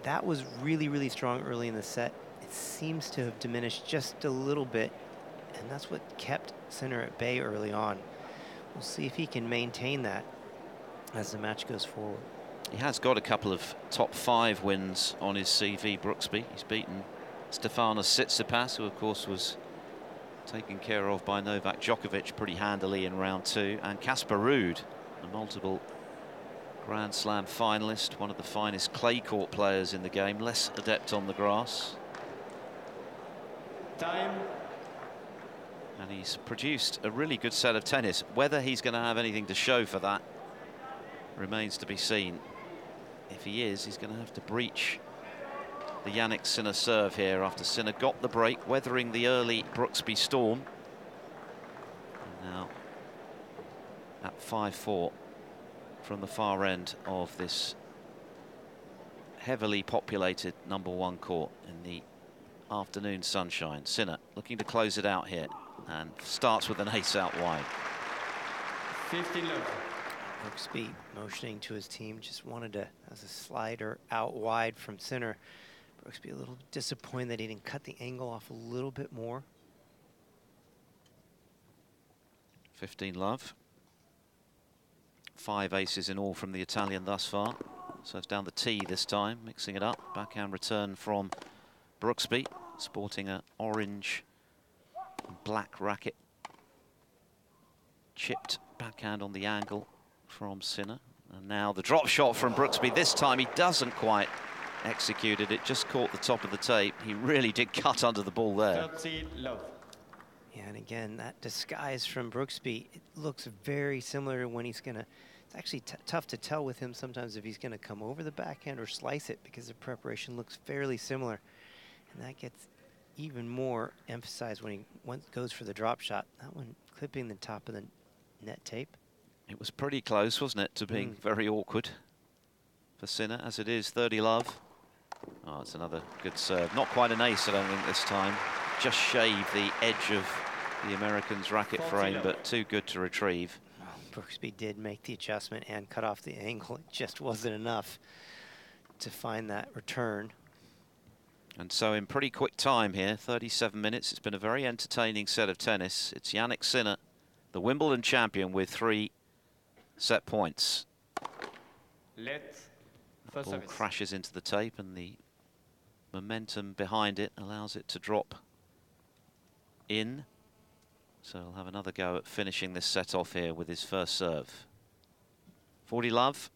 that was really, really strong early in the set. It seems to have diminished just a little bit, and that's what kept Sinner at bay early on. We'll see if he can maintain that as the match goes forward. He has got a couple of top 5 wins on his CV, Brooksby. He's beaten Stefanos Tsitsipas, who of course was taken care of by Novak Djokovic pretty handily in round 2, and Casper Ruud, a multiple Grand Slam finalist, one of the finest clay court players in the game, less adept on the grass. Time. And he's produced a really good set of tennis. Whether he's going to have anything to show for that remains to be seen. If he is, he's going to have to breach the Jannik Sinner serve here after Sinner got the break, weathering the early Brooksby storm. And now at 5-4 from the far end of this heavily populated #1 court in the afternoon sunshine. Sinner looking to close it out here and starts with an ace out wide. 15 love. Brooksby motioning to his team, just wanted to, as a slider out wide from Sinner. Brooksby a little disappointed that he didn't cut the angle off a little bit more. 15 love. 5 aces in all from the Italian thus far. So it's down the tee this time, mixing it up. Backhand return from Brooksby, sporting an orange and black racket. Chipped backhand on the angle from Sinner. And now the drop shot from Brooksby. This time he doesn't quite execute it. It just caught the top of the tape. He really did cut under the ball there. 30 love. Yeah, and again, that disguise from Brooksby, it looks very similar to when he's going to, it's actually tough to tell with him sometimes if he's going to come over the backhand or slice it, because the preparation looks fairly similar. And that gets even more emphasized when he goes for the drop shot. That one clipping the top of the net tape. It was pretty close, wasn't it, to being very awkward for Sinner, as it is. 30 love. Oh, it's another good serve. Not quite an ace, I don't think, this time. Just shaved the edge of the American's racket frame, but too good to retrieve. Brooksby did make the adjustment and cut off the angle. It just wasn't enough to find that return. And so in pretty quick time here, 37 minutes, it's been a very entertaining set of tennis. It's Jannik Sinner, the Wimbledon champion, with 3 set points. Ball crashes into the tape, and the momentum behind it allows it to drop in. So he'll have another go at finishing this set off here with his first serve. 40 love.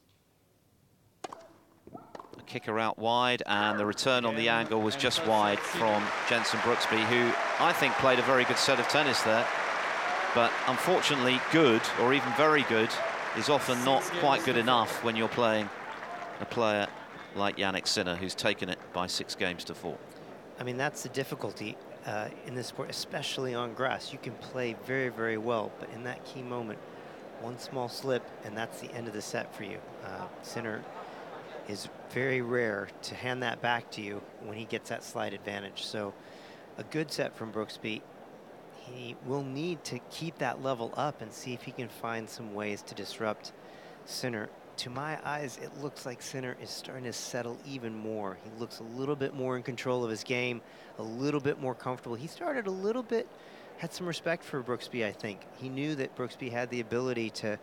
A kicker out wide, and the return on the angle was just wide from Jenson Brooksby, who I think played a very good set of tennis there. But unfortunately, good, or even very good, is often not quite good enough when you're playing a player like Jannik Sinner, who's taken it by 6 games to 4. I mean, that's the difficulty in this sport, especially on grass. You can play very, very well, but in that key moment, one small slip, and that's the end of the set for you. Sinner is very rare to hand that back to you when he gets that slight advantage. So a good set from Brooksby. He will need to keep that level up and see if he can find some ways to disrupt Sinner. To my eyes, it looks like Sinner is starting to settle even more. He looks a little bit more in control of his game, a little bit more comfortable. He started a little bit, had some respect for Brooksby, I think. He knew that Brooksby had the ability to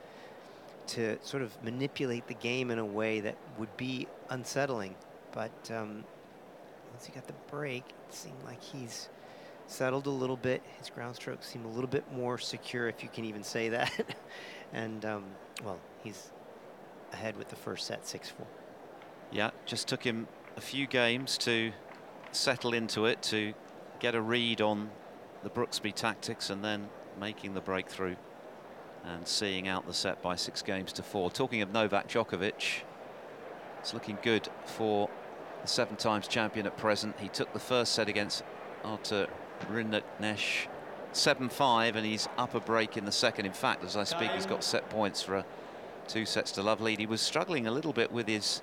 sort of manipulate the game in a way that would be unsettling. But once he got the break, it seemed like he's settled a little bit. His ground strokes seem a little bit more secure, if you can even say that. And, well, he's ahead with the first set, 6-4. Yeah, just took him a few games to settle into it, to get a read on the Brooksby tactics, and then making the breakthrough and seeing out the set by 6 games to 4. Talking of Novak Djokovic, it's looking good for the 7 times champion at present. He took the first set against Artur Rinderknecht 7-5, and he's up a break in the second. In fact, as I speak, he's got set points for a 2 sets to love lead. He was struggling a little bit with his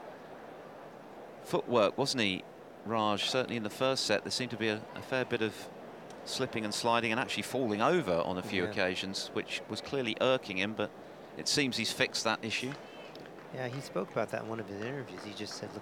footwork, wasn't he, Raj? Certainly in the first set, there seemed to be a fair bit of slipping and sliding and actually falling over on a few occasions, which was clearly irking him, but it seems he's fixed that issue. Yeah, he spoke about that in one of his interviews. He just said, look,